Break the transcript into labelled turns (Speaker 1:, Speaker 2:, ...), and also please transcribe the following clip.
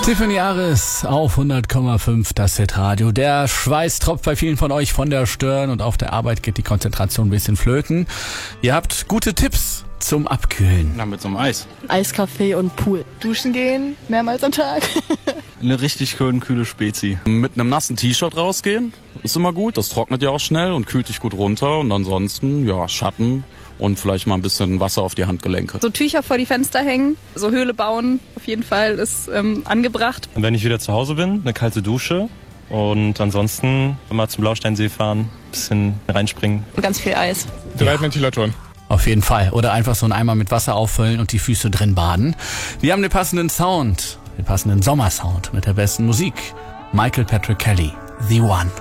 Speaker 1: Tiffany Aris auf 100,5 das Hitradio. Der Schweiß tropft bei vielen von euch von der Stirn und auf der Arbeit geht die Konzentration ein bisschen flöten. Ihr habt gute Tipps zum Abkühlen.
Speaker 2: Na, mit so einem Eis.
Speaker 3: Eiskaffee und Pool. Duschen gehen, mehrmals am Tag.
Speaker 2: Eine richtig schön kühle Spezi.
Speaker 4: Mit einem nassen T-Shirt rausgehen ist immer gut. Das trocknet ja auch schnell und kühlt dich gut runter. Und ansonsten, ja, Schatten und vielleicht mal ein bisschen Wasser auf die Handgelenke.
Speaker 5: So Tücher vor die Fenster hängen, so Höhle bauen, auf jeden Fall ist angebracht.
Speaker 6: Und wenn ich wieder zu Hause bin, eine kalte Dusche. Und ansonsten mal zum Blausteinsee fahren, ein bisschen reinspringen.
Speaker 5: Und ganz viel Eis.
Speaker 7: 3 Ventilatoren.
Speaker 1: Auf jeden Fall. Oder einfach so einen Eimer mit Wasser auffüllen und die Füße drin baden. Wir haben den passenden Sound, den passenden Sommersound mit der besten Musik. Michael Patrick Kelly, The One.